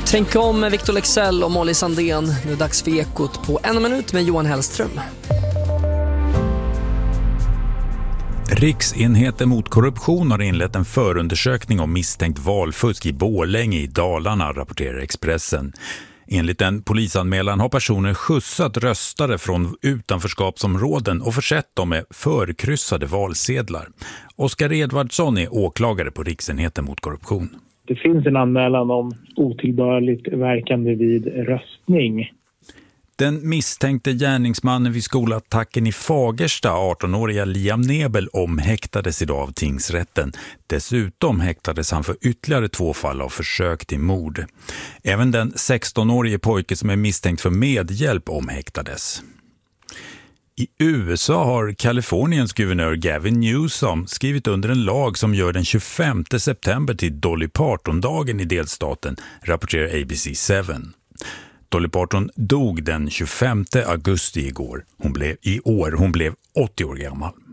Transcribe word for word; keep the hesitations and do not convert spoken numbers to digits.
Tänk om med Victor Lexell och Molly Sandén. Nu är det dags för Ekot på en minut med Johan Hellström. Riksenheten mot korruption har inlett en förundersökning om misstänkt valfusk i Borlänge i Dalarna, rapporterar Expressen. Enligt en polisanmälan har personer skjutsat röstare från utanförskapsområden och försett dem med förkryssade valsedlar. Oskar Edvardsson är åklagare på Riksenheten mot korruption. Det finns en anmälan om otillbörligt verkande vid röstning. Den misstänkte gärningsmannen vid skolattacken i Fagersta, arton-åriga Liam Nebel, omhäktades idag av tingsrätten. Dessutom häktades han för ytterligare två fall av försök till mord. Även den sexton-årige pojke som är misstänkt för medhjälp omhäktades. I U S A har Kaliforniens guvernör Gavin Newsom skrivit under en lag som gör den tjugofemte september till Dolly Parton-dagen i delstaten, rapporterar A B C sju. Dolly Parton dog den tjugofemte augusti igår. Hon blev, i år. Hon blev åttio år gammal.